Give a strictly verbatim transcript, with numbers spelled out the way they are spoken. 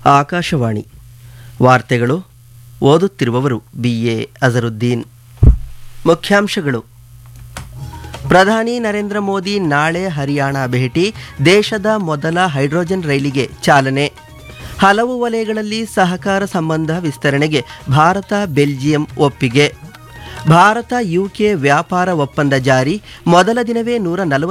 ಆಕಾಶವಾಣಿ ವಾರ್ತೆಗಳು ಓದುತ್ತಿರುವವರು B A Azharuddin. ಮುಖ್ಯಾಂಶಗಳು: ಪ್ರಧಾನಿ ನರೇಂದ್ರ ಮೋದಿ ನಾಳೆ ಹರಿಯಾಣ ಭೇಟಿ, ದೇಶದ ಮೊದಲ ಹೈಡ್ರೋಜನ್ ರೈಲಿಗೆ ಚಾಲನೆ. ಹಲವು ವಲಯಗಳಲ್ಲಿ ಸಹಕಾರ ಸಂಬಂಧ ವಿಸ್ತರಣೆಗೆ ಭಾರತ ಬೆಲ್ಜಿಯಂ ಒಪ್ಪಿಗೆ. ಭಾರತ ಯುಕೆ ವ್ಯಾಪಾರ ಒಪ್ಪಂದ ಜಾರಿ, ಮೊದಲ ದಿನವೇ ನೂರ